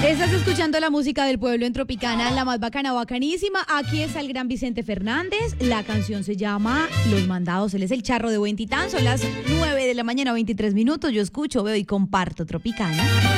Estás escuchando la música del pueblo en Tropicana, la más bacana, bacanísima. Aquí está el gran Vicente Fernández. La canción se llama Los Mandados. Él es el charro de Buen Titán. Son las 9 de la mañana, 23 minutos. Yo escucho, veo y comparto Tropicana.